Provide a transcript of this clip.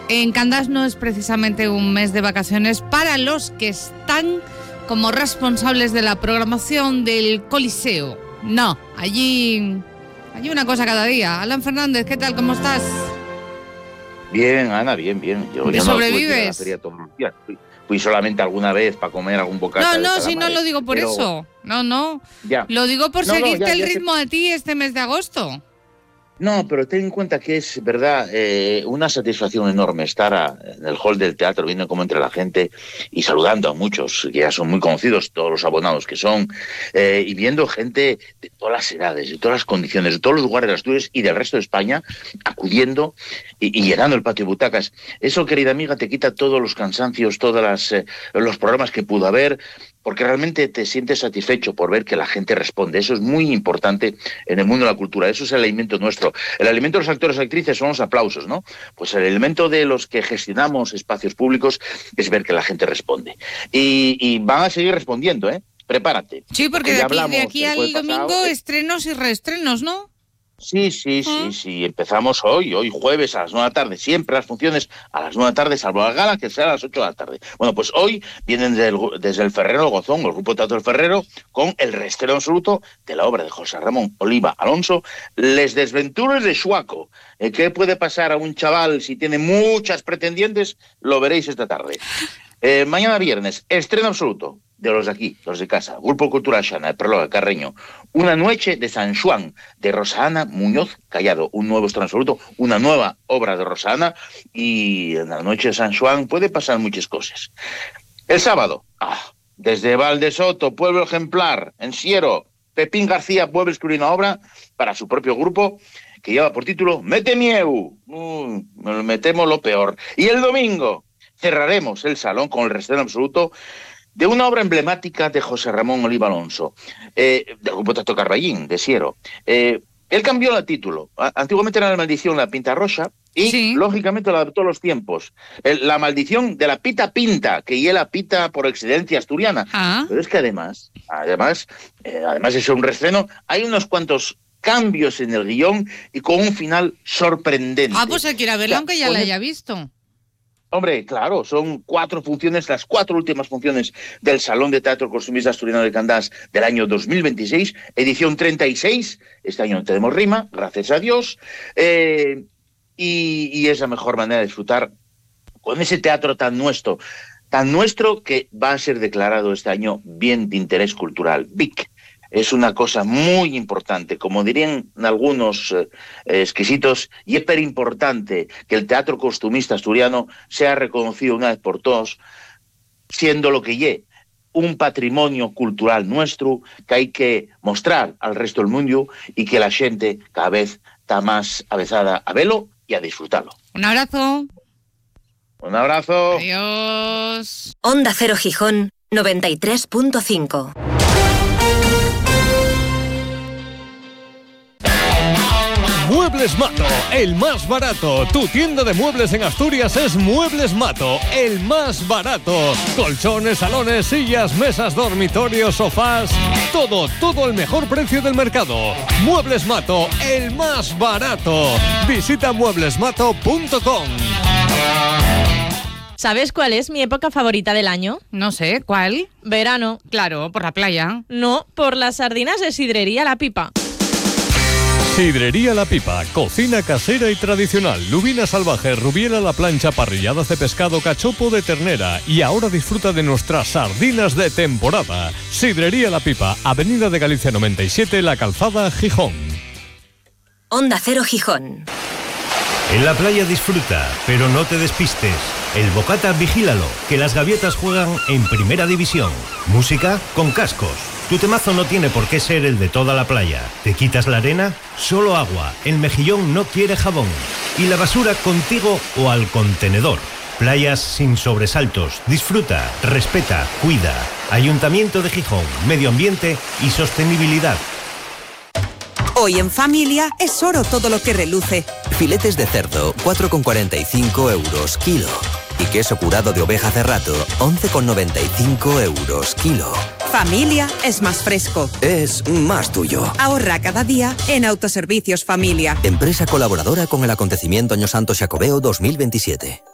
en Candás no es precisamente un mes de vacaciones para los que están como responsables de la programación del Coliseo. No, allí una cosa cada día. Alan Fernández, ¿qué tal? ¿Cómo estás? Bien, Ana, bien. Yo ya ¿Sobrevives? No fui a la feria todos los días. Fui solamente alguna vez para comer algún bocata. No, si no lo digo por eso. No. Ya. Lo digo por seguirte el ya ritmo a ti este mes de agosto. No, pero ten en cuenta que es, verdad, una satisfacción enorme estar en el hall del teatro, viendo cómo entra la gente y saludando a muchos, que ya son muy conocidos, todos los abonados que son, y viendo gente de todas las edades, de todas las condiciones, de todos los lugares de Asturias y del resto de España, acudiendo y llenando el patio de butacas. Eso, querida amiga, te quita todos los cansancios, todos los problemas que pudo haber, porque realmente te sientes satisfecho por ver que la gente responde. Eso es muy importante en el mundo de la cultura. Eso es el alimento nuestro. El alimento de los actores y actrices son los aplausos, ¿no? Pues el alimento de los que gestionamos espacios públicos es ver que la gente responde. Y van a seguir respondiendo, ¿eh? Prepárate. Sí, porque de aquí al domingo estrenos y reestrenos, ¿no? Sí. Empezamos hoy jueves a las 9 de la tarde. Siempre las funciones a las 9 de la tarde, salvo la gala, que será a las 8 de la tarde. Bueno, pues hoy vienen desde el Ferrero el Gozón, el Grupo Teatro del Ferrero, con el reestreno absoluto de la obra de José Ramón Oliva Alonso, Les Desventures de Xuaco. ¿Qué puede pasar a un chaval si tiene muchas pretendientes? Lo veréis esta tarde. Mañana viernes, estreno absoluto de los de aquí, los de casa. Grupo Cultural Xana, el Perloga, Carreño. Una noche de San Xuan, de Rosa Muñoz Callado. Un nuevo estreno absoluto, una nueva obra de Rosa. Y en la noche de San Xuan puede pasar muchas cosas. El sábado, desde Valdesoto, Pueblo Ejemplar, en Siero, Pepín García vuelve a escribir una obra para su propio grupo que lleva por título Mete Mieu. Metemos lo peor. Y el domingo cerraremos el salón con el reestreno absoluto de una obra emblemática de José Ramón Oliva Alonso, del Grupo Teatro Carballín, de Siero. Él cambió el título. Antiguamente era La Maldición, la Pinta Rosa, y sí, lógicamente lo adaptó a los tiempos. La Maldición de la Pita Pinta, que ya la pita por excelencia asturiana. Pero es que además de ser un reestreno, hay unos cuantos cambios en el guión y con un final sorprendente. Pues hay que ir a verlo, aunque ya la haya visto. Hombre, claro, son 4 funciones, las 4 últimas funciones del Salón de Teatro Costumbrista Asturiano de Candás del año 2026, edición 36. Este año no tenemos rima, gracias a Dios, y es la mejor manera de disfrutar con ese teatro tan nuestro que va a ser declarado este año bien de interés cultural, BIC. Es una cosa muy importante, como dirían algunos exquisitos, y es pero importante que el teatro costumista asturiano sea reconocido una vez por todos, siendo lo que es un patrimonio cultural nuestro que hay que mostrar al resto del mundo y que la gente cada vez está más avezada a verlo y a disfrutarlo. Un abrazo. Un abrazo. Adiós. Onda Cero Gijón 93.5. Muebles Mato, el más barato. Tu tienda de muebles en Asturias es Muebles Mato, el más barato. Colchones, salones, sillas, mesas, dormitorios, sofás. Todo el mejor precio del mercado. Muebles Mato, el más barato. Visita mueblesmato.com. ¿Sabes cuál es mi época favorita del año? No sé, ¿cuál? Verano. Claro, por la playa. No, por las sardinas de Sidrería La Pipa. Sidrería La Pipa, cocina casera y tradicional, lubina salvaje, rubiera a la plancha, parrilladas de pescado, cachopo de ternera y ahora disfruta de nuestras sardinas de temporada. Sidrería La Pipa, Avenida de Galicia 97, La Calzada, Gijón. Onda Cero Gijón. En la playa disfruta, pero no te despistes. El bocata vigílalo, que las gaviotas juegan en primera división. Música con cascos. Tu temazo no tiene por qué ser el de toda la playa. ¿Te quitas la arena? Solo agua. El mejillón no quiere jabón. Y la basura contigo o al contenedor. Playas sin sobresaltos. Disfruta, respeta, cuida. Ayuntamiento de Gijón, Medio Ambiente y Sostenibilidad. Hoy en familia es oro todo lo que reluce. Filetes de cerdo, 4,45 € kilo. Y queso curado de oveja Cerrato, 11,95 € kilo. Familia es más fresco. Es más tuyo. Ahorra cada día en Autoservicios Familia. Empresa colaboradora con el acontecimiento Año Santo Xacobeo 2027.